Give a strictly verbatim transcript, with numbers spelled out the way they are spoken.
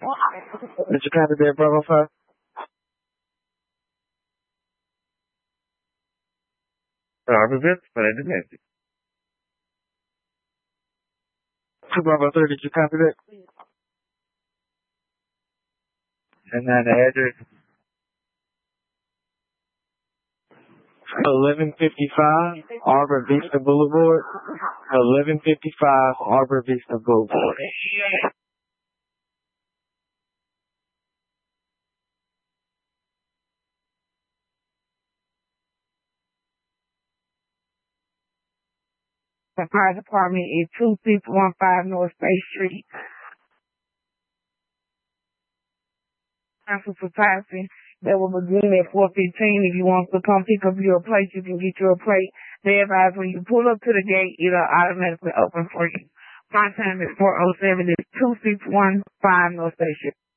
Did you copy that, Bravo five? Bravo six, play the message. Two Bravo three, did you copy that? And then the address. eleven fifty-five Arbor Vista Boulevard. eleven fifty-five Arbor Vista Boulevard. The fire department is two six one five North State Street. Council for passing. That will begin at four fifteen. If you want to come pick up your plate, you can get your plate. They advise when you pull up to the gate, it'll automatically open for you. My time is four oh seven. It's two six one five North State Street.